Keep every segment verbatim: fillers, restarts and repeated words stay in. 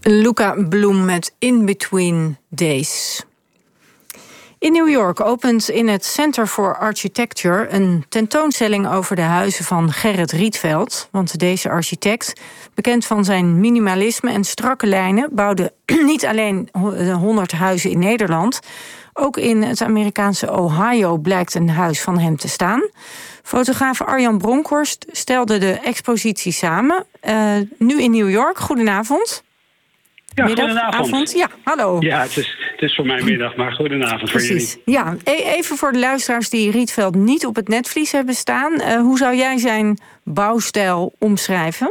Luca Bloem met In Between Days. In New York opent in het Center for Architecture een tentoonstelling over de huizen van Gerrit Rietveld. Want deze architect, bekend van zijn minimalisme en strakke lijnen, bouwde niet alleen honderd huizen in Nederland. Ook in het Amerikaanse Ohio blijkt een huis van hem te staan. Fotograaf Arjan Bronkhorst stelde de expositie samen. Uh, nu in New York. Goedenavond. Ja, middag, goedenavond. Avond. Ja, hallo. Ja, het is, het is voor mij middag, maar goedenavond voor Precies. jullie. Ja, even voor de luisteraars die Rietveld niet op het netvlies hebben staan. Uh, hoe zou jij zijn bouwstijl omschrijven?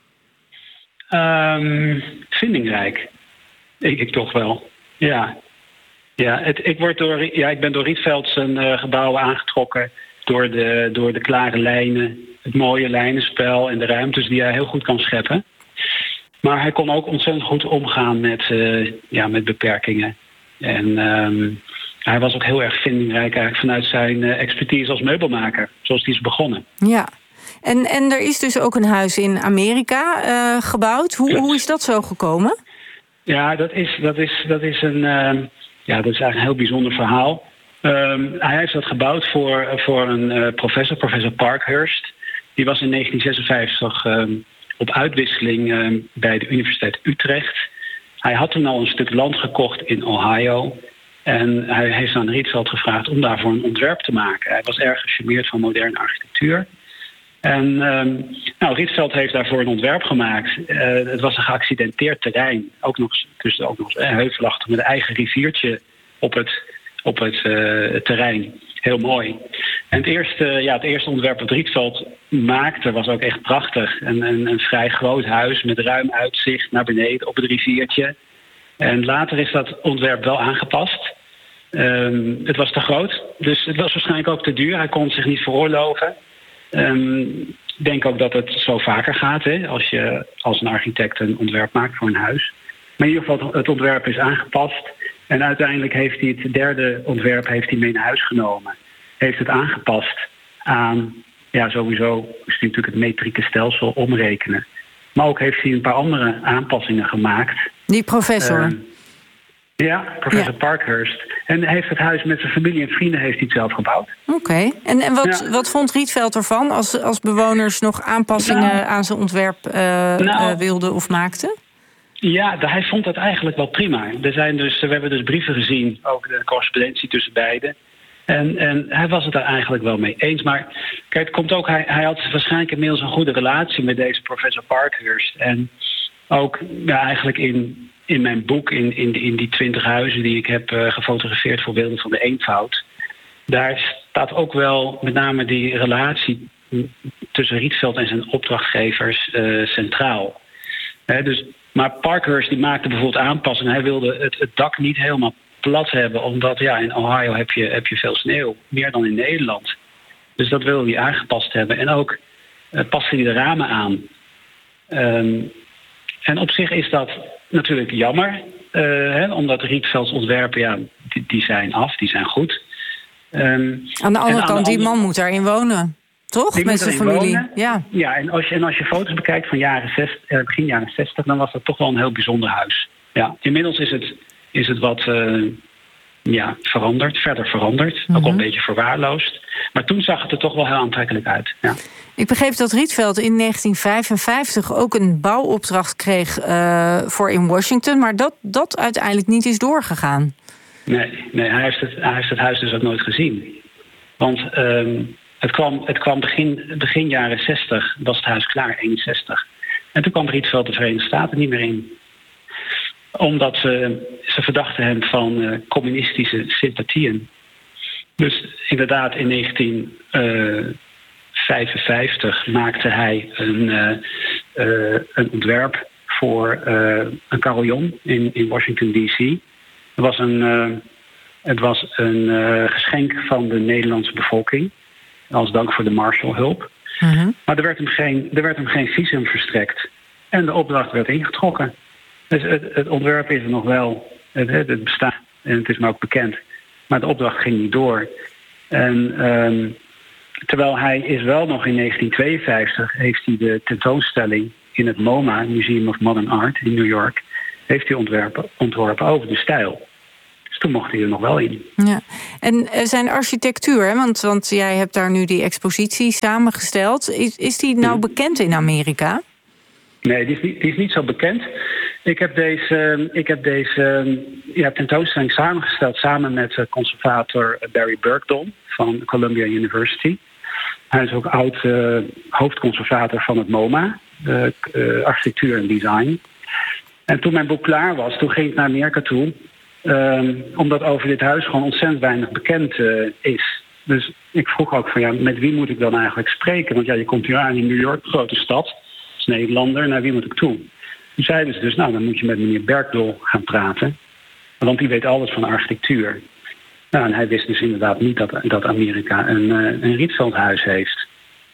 Um, vindingrijk. Ik, ik toch wel. Ja. Ja, het, ik, word door, ja, ik ben door Rietveld zijn uh, gebouwen aangetrokken. Door de, door de klare lijnen, het mooie lijnenspel en de ruimtes die hij heel goed kan scheppen. Maar hij kon ook ontzettend goed omgaan met, uh, ja, met beperkingen. En um, hij was ook heel erg vindingrijk eigenlijk vanuit zijn uh, expertise als meubelmaker. Zoals die is begonnen. Ja, en, en er is dus ook een huis in Amerika uh, gebouwd. Hoe, hoe is dat zo gekomen? Ja, dat is, dat is, dat is, een, uh, ja, dat is eigenlijk een heel bijzonder verhaal. Um, hij heeft dat gebouwd voor, voor een uh, professor, professor Parkhurst. Die was in negentien zesenvijftig... Um, op uitwisseling uh, bij de Universiteit Utrecht. Hij had toen al een stuk land gekocht in Ohio. En hij heeft aan Rietveld gevraagd om daarvoor een ontwerp te maken. Hij was erg gecharmeerd van moderne architectuur. En uh, nou, Rietveld heeft daarvoor een ontwerp gemaakt. Uh, het was een geaccidenteerd terrein. Ook nog, dus ook nog uh, heuvelachtig met een eigen riviertje op het, op het, uh, het terrein. Heel mooi. En het eerste, ja, het eerste ontwerp dat Rietveld maakte was ook echt prachtig. Een, een, een vrij groot huis met ruim uitzicht naar beneden op het riviertje. En later is dat ontwerp wel aangepast. Um, het was te groot, dus het was waarschijnlijk ook te duur. Hij kon het zich niet veroorloven. Um, ik denk ook dat het zo vaker gaat, hè, als je als een architect een ontwerp maakt voor een huis. Maar in ieder geval, het ontwerp is aangepast. En uiteindelijk heeft hij het derde ontwerp heeft hij mee naar huis genomen. Heeft het aangepast aan, ja, sowieso is hij natuurlijk het metrieke stelsel omrekenen. Maar ook heeft hij een paar andere aanpassingen gemaakt. Die professor? Uh, ja, professor ja. Parkhurst. En heeft het huis met zijn familie en vrienden heeft hij het zelf gebouwd. Oké. Okay. En, en wat, ja. wat vond Rietveld ervan als, als bewoners nog aanpassingen nou, aan zijn ontwerp uh, nou, uh, wilden of maakten? Ja, hij vond dat eigenlijk wel prima. Er zijn dus, we hebben dus brieven gezien, ook de correspondentie tussen beiden. En, en hij was het daar eigenlijk wel mee eens. Maar kijk, het komt ook, hij, hij had waarschijnlijk inmiddels een goede relatie met deze professor Parkhurst. En ook ja, eigenlijk in, in mijn boek, in, in, in die twintig huizen die ik heb uh, gefotografeerd voor Beelden van de Eenvoud. Daar staat ook wel met name die relatie tussen Rietveld en zijn opdrachtgevers uh, centraal. He, dus, maar Parkhurst die maakte bijvoorbeeld aanpassingen. Hij wilde het, het dak niet helemaal plat hebben, omdat ja, in Ohio heb je, heb je veel sneeuw, meer dan in Nederland. Dus dat wilde hij aangepast hebben. En ook uh, paste hij de ramen aan. Um, en op zich is dat natuurlijk jammer, uh, hè, omdat Rietvelds ontwerpen, ja, die, die zijn af, die zijn goed. Um, aan de andere kant, de die andere... man moet daarin wonen, toch? Met zijn familie. Wonen. Ja, ja en, als je, en als je foto's bekijkt van jaren zestig, eh, begin jaren zestig, dan was dat toch wel een heel bijzonder huis. Ja, inmiddels is het, is het wat uh, ja, veranderd, verder veranderd. Mm-hmm. Ook wel een beetje verwaarloosd. Maar toen zag het er toch wel heel aantrekkelijk uit. Ja. Ik begreep dat Rietveld in negentien vijfenvijftig ook een bouwopdracht kreeg uh, voor in Washington, maar dat, dat uiteindelijk niet is doorgegaan. Nee, nee hij, heeft het, hij heeft het huis dus ook nooit gezien. Want um, het kwam, het kwam begin, begin jaren zestig, was het huis klaar, eenenzestig. En toen kwam Rietveld de Verenigde Staten niet meer in. Omdat ze, ze verdachten hem van uh, communistische sympathieën. Dus inderdaad, in negentien vijfenvijftig maakte hij een, uh, uh, een ontwerp voor uh, een carillon in, in Washington D C. Het was een, uh, het was een uh, geschenk van de Nederlandse bevolking, als dank voor de Marshallhulp. Mm-hmm. Maar er werd, hem geen, er werd hem geen visum verstrekt. En de opdracht werd ingetrokken. Dus het, het ontwerp is er nog wel, het, het bestaat en het is me ook bekend. Maar de opdracht ging niet door. En um, terwijl hij is wel nog in negentien tweeënvijftig heeft hij de tentoonstelling in het MoMA, Museum of Modern Art in New York, heeft hij ontwerpen, ontworpen over de stijl. Dus toen mocht hij er nog wel in. Ja. En zijn architectuur, hè? Want, want jij hebt daar nu die expositie samengesteld. Is, is die nou bekend in Amerika? Nee, die is niet, die is niet zo bekend. Ik heb deze, ik heb deze ja, tentoonstelling samengesteld samen met conservator Barry Bergdahl van Columbia University. Hij is ook oud uh, hoofdconservator van het MoMA, uh, uh, architectuur en design. En toen mijn boek klaar was, toen ging ik naar Amerika toe. Um, omdat over dit huis gewoon ontzettend weinig bekend uh, is. Dus ik vroeg ook van ja, met wie moet ik dan eigenlijk spreken? Want ja, je komt hier aan in New York, grote stad, als Nederlander, naar wie moet ik toe? Toen zeiden ze dus, nou dan moet je met meneer Bergdahl gaan praten. Want die weet alles van architectuur. Nou, en hij wist dus inderdaad niet dat, dat Amerika een, uh, een Rietveldhuis heeft.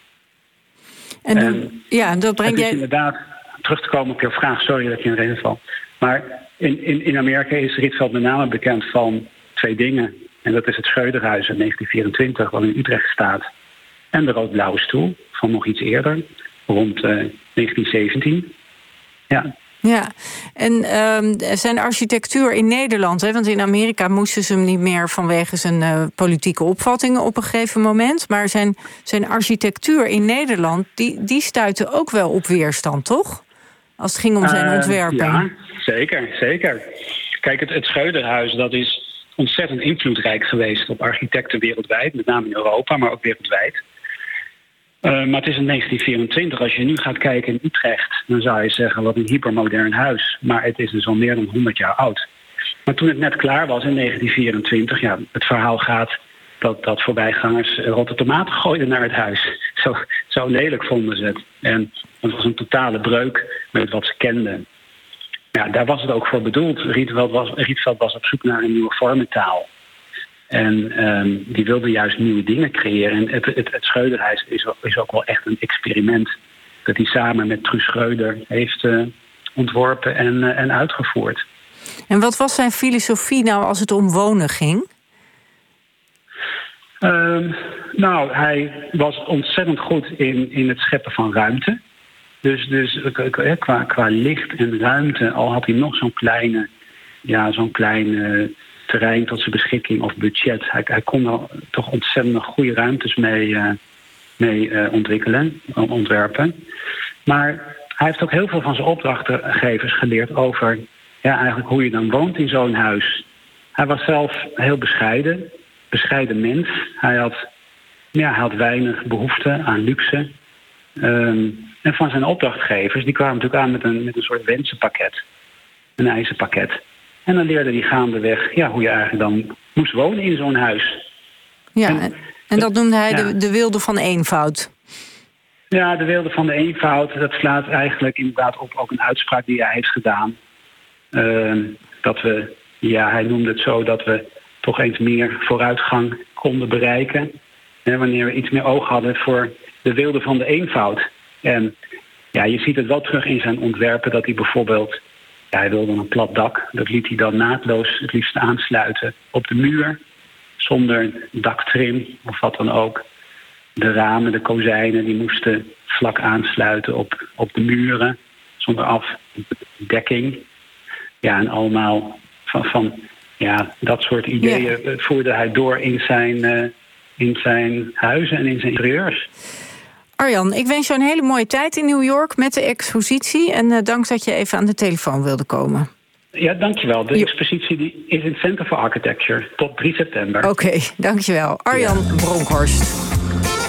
En, en ja, dat brengt jij... inderdaad, terug te komen op je vraag, sorry dat ik in de reden val. Maar in, in, in Amerika is Rietveld met name bekend van twee dingen. En dat is het Schreuderhuis uit negentien vierentwintig, wat in Utrecht staat. En de Rood-Blauwe Stoel, van nog iets eerder, rond uh, negentien zeventien. Ja. Ja, en uh, zijn architectuur in Nederland, hè, want in Amerika moesten ze hem niet meer vanwege zijn uh, politieke opvattingen op een gegeven moment. Maar zijn, zijn architectuur in Nederland, die, die stuitte ook wel op weerstand, toch? Als het ging om zijn uh, ontwerpen. Ja, zeker, zeker. Kijk, het, het Schreuderhuis, dat is ontzettend invloedrijk geweest op architecten wereldwijd, met name in Europa, maar ook wereldwijd. Uh, maar het is in negentien vierentwintig. Als je nu gaat kijken in Utrecht, dan zou je zeggen wat een hypermodern huis. Maar het is dus al meer dan honderd jaar oud. Maar toen het net klaar was in negentien vierentwintig, ja, het verhaal gaat dat, dat voorbijgangers rotte tomaten gooiden naar het huis. Zo, zo lelijk vonden ze het. En het was een totale breuk met wat ze kenden. Ja, daar was het ook voor bedoeld. Rietveld was, Rietveld was op zoek naar een nieuwe vormentaal. En um, die wilde juist nieuwe dingen creëren. En het, het, het Schreuderhuis is, is ook wel echt een experiment dat hij samen met Truus Schreuder heeft uh, ontworpen en, uh, en uitgevoerd. En wat was zijn filosofie nou als het om wonen ging? Um, nou, hij was ontzettend goed in, in het scheppen van ruimte. Dus, dus qua, qua licht en ruimte, al had hij nog zo'n kleine, ja, zo'n kleine terrein tot zijn beschikking of budget. Hij, hij kon er toch ontzettend goede ruimtes mee, uh, mee uh, ontwikkelen, ontwerpen. Maar hij heeft ook heel veel van zijn opdrachtgevers geleerd over ja, eigenlijk hoe je dan woont in zo'n huis. Hij was zelf heel bescheiden, bescheiden mens. Hij had, ja, hij had weinig behoefte aan luxe. Um, en van zijn opdrachtgevers, die kwamen natuurlijk aan met een, met een soort wensenpakket. Een eisenpakket. En dan leerde hij gaandeweg ja, hoe je eigenlijk dan moest wonen in zo'n huis. Ja, en, en dat noemde hij ja. de, de wilde van eenvoud. Ja, de wilde van de eenvoud. Dat slaat eigenlijk inderdaad op ook een uitspraak die hij heeft gedaan. Uh, dat we, ja, hij noemde het zo dat we toch eens meer vooruitgang konden bereiken. En wanneer we iets meer oog hadden voor de wilde van de eenvoud. En ja, je ziet het wel terug in zijn ontwerpen dat hij bijvoorbeeld... Ja, hij wilde een plat dak. Dat liet hij dan naadloos het liefst aansluiten op de muur. Zonder daktrim of wat dan ook. De ramen, de kozijnen, die moesten vlak aansluiten op, op de muren. Zonder afdekking. Ja, en allemaal van, van ja, dat soort ideeën ja. voerde hij door in zijn, uh, in zijn huizen en in zijn interieurs. Arjan, ik wens je een hele mooie tijd in New York met de expositie. En uh, dank dat je even aan de telefoon wilde komen. Ja, dankjewel. De expositie die is in het Center for Architecture tot drie september. Oké, okay, dankjewel. Arjan ja. Bronkhorst.